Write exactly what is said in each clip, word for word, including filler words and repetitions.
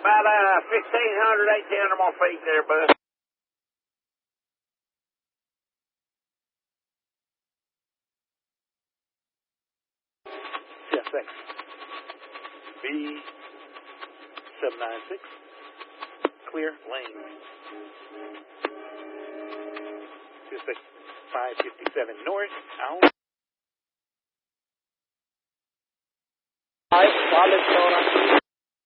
About uh, fifteen hundred, eighteen hundred more feet there, bud. Yes, thanks. B seven nine six. Clear lane. Pacific five fifty-seven north, out. Alright, I'll let you know when I'm...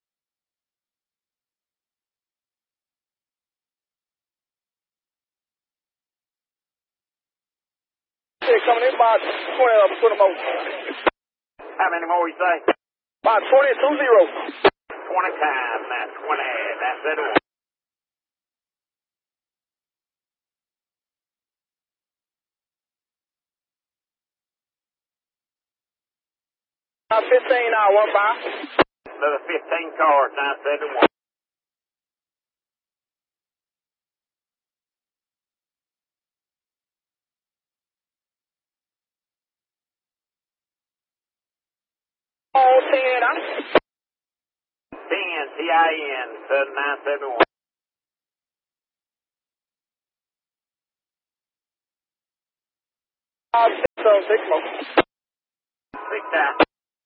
They're coming in about twenty of them, twenty more. How many more you say? About twenty, two zero. twenty times, that's twenty, that's it. About fifteen now, one five. Another fifteen cars, nine seventy-one. Oh, ten, huh? ten, T I N, Southern nine seventy-one. Uh, six, so six more. Six times.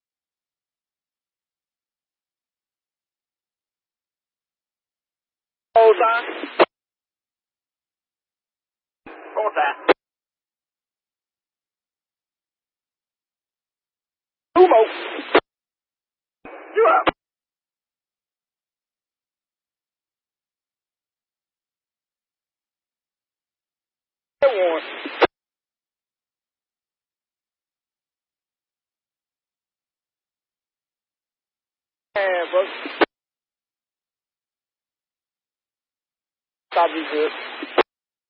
Whole time. Four times. Two more. Two up. One. And, bro. Stop, be good.